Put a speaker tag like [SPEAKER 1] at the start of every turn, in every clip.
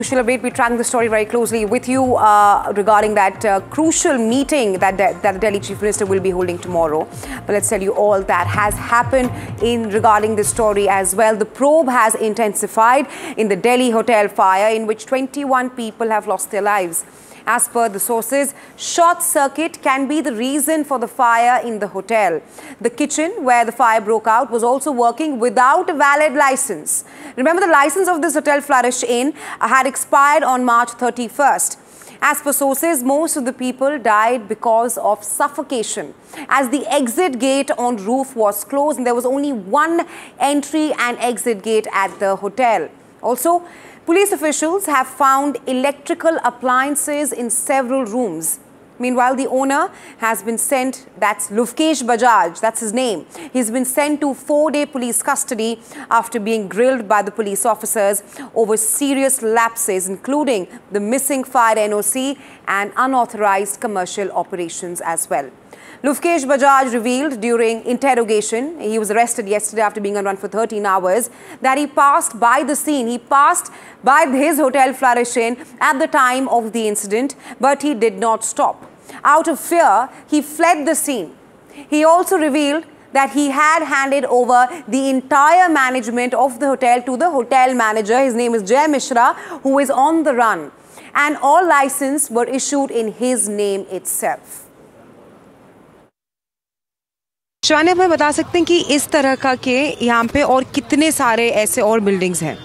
[SPEAKER 1] Crucial update. We're tracking the story very closely with you regarding that crucial meeting that the Delhi Chief Minister will be holding tomorrow. But let's tell you all that has happened in regarding this story as well. The probe has intensified in the Delhi hotel fire in which 21 people have lost their lives. As per the sources, short circuit can be the reason for the fire in the hotel. The kitchen where the fire broke out was also working without a valid license. Remember, the license of this hotel, Flourish Inn, had expired on March 31st. As per sources, most of the people died because of suffocation, as the exit gate on roof was closed and there was only one entry and exit gate at the hotel. Also, police officials have found electrical appliances in several rooms. Meanwhile, the owner has been sent, that's Luvkesh Bajaj, that's his name. He's been sent to 4-day police custody after being grilled by the police officers over serious lapses, including the missing fire NOC and unauthorized commercial operations as well. Luvkesh Bajaj revealed during interrogation, he was arrested yesterday after being on run for 13 hours, that he passed by the scene. He passed by his hotel Flourish Inn at the time of the incident, but he did not stop. Out of fear, he fled the scene. He also revealed that he had handed over the entire management of the hotel to the hotel manager. His name is Jay Mishra, who is on the run. And all licenses were issued in his name itself. Shivani, आप हमें बता सकते हैं कि इस तरह का के यहाँ पे और कितने सारे ऐसे और बिल्डिंग्स हैं?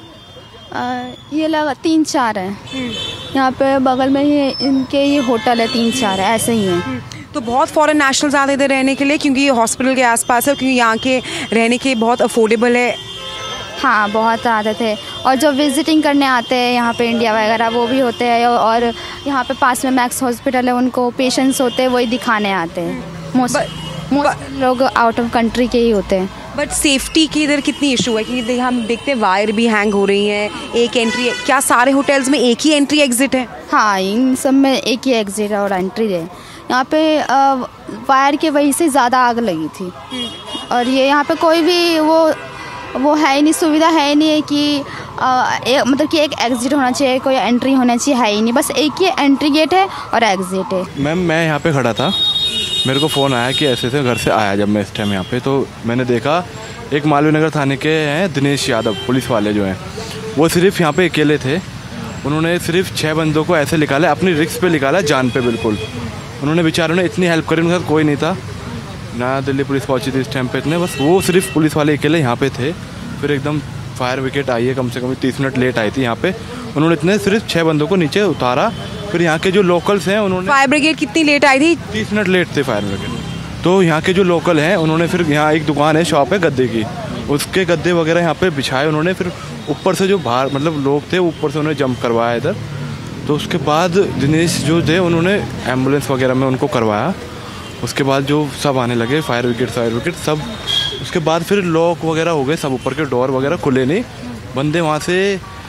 [SPEAKER 2] ये लगा 3-4 हैं। यहाँ पे बगल में ही इनके ये होटल है, 3-4 है, ऐसे ही हैं।
[SPEAKER 1] तो बहुत फॉरेन नेशनल्स आते इधर रहने के लिए, क्योंकि ये हॉस्पिटल के आसपास है, क्योंकि यहाँ के रहने के बहुत अफोर्डेबल है।
[SPEAKER 2] हाँ, बहुत आते थे, और जो विजिटिंग करने आते हैं यहाँ पे इंडिया वगैरह वो भी होते हैं, और यहाँ पे पास में मैक्स हॉस्पिटल है, उनको पेशेंट्स होते हैं, वही दिखाने आते हैं। मोस्ट लोग आउट ऑफ कंट्री के ही होते हैं।
[SPEAKER 1] बट सेफ्टी की इधर कितनी इशू है? क्योंकि हम देखते हैं वायर भी हैंग हो रही हैं, एक एंट्री, क्या सारे होटल्स में एक ही एंट्री एग्जिट है?
[SPEAKER 2] हाँ, इन सब में एक ही एग्जिट और एंट्री है। यहाँ पे वायर की वजह से ज़्यादा आग लगी थी, और ये यहाँ पे कोई भी वो है ही नहीं, सुविधा है ही नहीं है कि मतलब कि एक एग्जिट होना चाहिए, कोई एंट्री होना चाहिए, है ही नहीं। बस एक ही एंट्री गेट है और एग्जिट है।
[SPEAKER 3] मैम, मैं यहाँ पे खड़ा था, मेरे को फ़ोन आया कि ऐसे घर से आया जब मैं इस टाइम यहाँ पे, तो मैंने देखा एक मालवीय नगर थाने के हैं दिनेश यादव, पुलिस वाले जो हैं, वो सिर्फ यहाँ पे अकेले थे। उन्होंने सिर्फ 6 बंदों को ऐसे निकाला, अपनी रिस्क पे निकाला, जान पे बिल्कुल। उन्होंने बेचारों ने इतनी हेल्प करी, उनके साथ कोई नहीं था ना, दिल्ली पुलिस पहुँची थी इस टाइम पे इतने, बस वो सिर्फ पुलिस वाले अकेले यहाँ पे थे। फिर एकदम फायर ब्रिगेड आई है, कम से कम 30 मिनट लेट आई थी यहाँ पे। उन्होंने इतने सिर्फ 6 बंदों को नीचे उतारा। फिर यहाँ के जो लोकल्स हैं उन्होंने,
[SPEAKER 1] फायर ब्रिगेड कितनी लेट आई थी?
[SPEAKER 3] 30 मिनट लेट थे फायर ब्रिगेड। तो यहाँ के जो लोकल हैं उन्होंने फिर, यहाँ एक दुकान है, शॉप है गद्दे की, उसके गद्दे वगैरह यहाँ पे बिछाए उन्होंने। फिर ऊपर से जो बाहर मतलब लोग थे, ऊपर से उन्होंने जंप करवाया इधर। तो उसके बाद दिनेश जो थे उन्होंने एम्बुलेंस वगैरह में उनको करवाया। उसके बाद जो सब आने लगे, फायर ब्रिगेड सब। उसके बाद फिर लॉक वगैरह हो गए सब, ऊपर के डोर वगैरह खुले नहीं, बंदे वहाँ से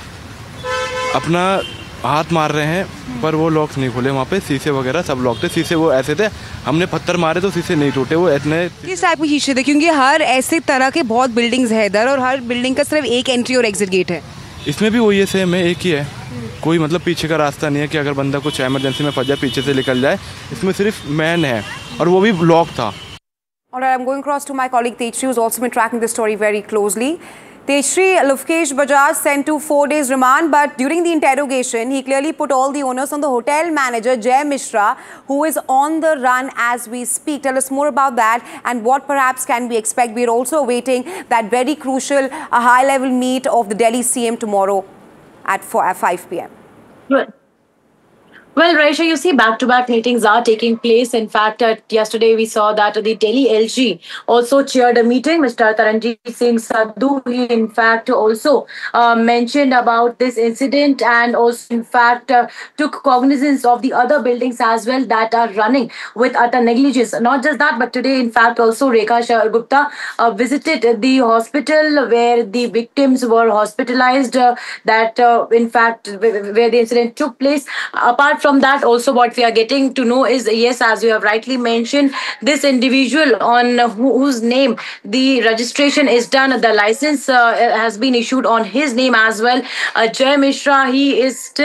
[SPEAKER 3] अपना हाथ मार रहे हैं, पर वो लॉक्स नहीं खुले। वहाँ पे शीशे वगैरह सब लॉक थे, शीशे वो ऐसे थे, हमने पत्थर मारे तो शीशे नहीं टूटे, वो इतने।
[SPEAKER 1] किस टाइप के शीशे थे? क्योंकि हर ऐसे तरह के बहुत बिल्डिंग्स है इधर, और हर बिल्डिंग का सिर्फ एक एंट्री और एग्जिट गेट है।
[SPEAKER 3] इसमें भी वही है, सेम है, एक ही है। कोई मतलब पीछे का रास्ता नहीं है कि अगर बंदा कुछ एमरजेंसी में फंस जाए पीछे से निकल जाए। इसमें सिर्फ मैन है, और वो भी लॉक था।
[SPEAKER 1] All right, I'm going across to my colleague Tejshri, who's also been tracking this story very closely. Tejshri, Luvkesh Bajaj sent to 4 days remand, but during the interrogation, he clearly put all the onus on the hotel manager, Jay Mishra, who is on the run as we speak. Tell us more about that and what perhaps can we expect. We're also awaiting that very crucial high-level meet of the Delhi CM tomorrow at 5 p.m.
[SPEAKER 4] Good. Well, Raisha, you see, back-to-back meetings are taking place. In fact, yesterday we saw that the Delhi LG also chaired a meeting. Mr. Taranjeet Singh Sadhu, he in fact also mentioned about this incident, and also in fact took cognizance of the other buildings as well that are running with utter negligence. Not just that, but today in fact also Rekha Gupta visited the hospital where the victims were hospitalized, that in fact where the incident took place. Apart from from that also what we are getting to know is, yes, as you have rightly mentioned, this individual on whose name the registration is done, the license has been issued on his name as well, Jay Mishra, he is still